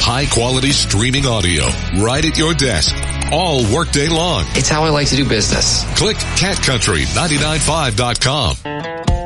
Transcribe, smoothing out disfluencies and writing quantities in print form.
high-quality streaming audio right at your desk, all workday long. It's how I like to do business. Click CatCountry995.com.